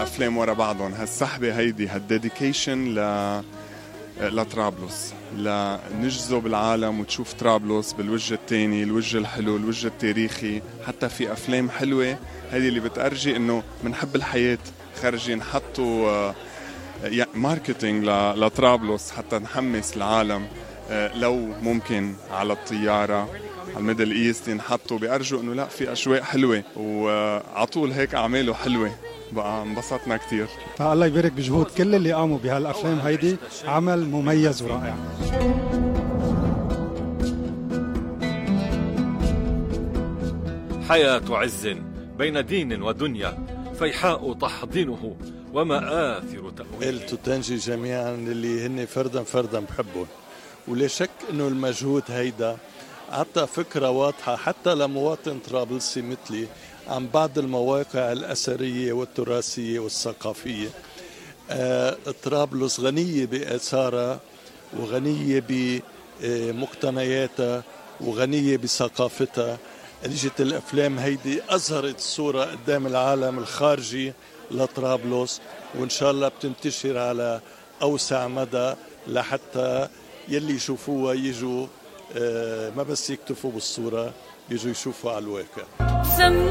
أفلام ورا بعضهم. هالسحبة هيدي هالديديكيشن لطرابلس، لنجذب العالم وتشوف طرابلس بالوجه التاني، الوجه الحلو، الوجه التاريخي. حتى في أفلام حلوة هذه اللي بتأرجي إنه منحب الحياة، خارجين حطوا ماركتينج لطرابلس حتى نحمس العالم. لو ممكن على الطيارة على الميدل ايست ينحطوا بيأرجوا انه لا في اجواء حلوة، وعطول هيك اعماله حلوة. بقى انبسطنا كتير. الله يبارك بجهود كل اللي قاموا بهالافلام هيدي، عمل مميز ورائع. حياة عز بين دين ودنيا، فيحاء تحضنه ومآثر تأويله. تنجي جميعا اللي هن فردا بحبهم، ولا شك انه المجهود هيدا عطى فكرة واضحة حتى لمواطن طرابلسي مثلي عن بعض المواقع الأثرية والتراثية والثقافية. طرابلس غنية بآثارها وغنية بمقتنياتها وغنية بثقافتها. اجت الأفلام هيدي أظهرت صورة قدام العالم الخارجي لطرابلس، وإن شاء الله بتنتشر على أوسع مدى لحتى يلي يشوفوها يجوا ما بس يكتفوا بالصورة، يجوا يشوفوا على الواقع.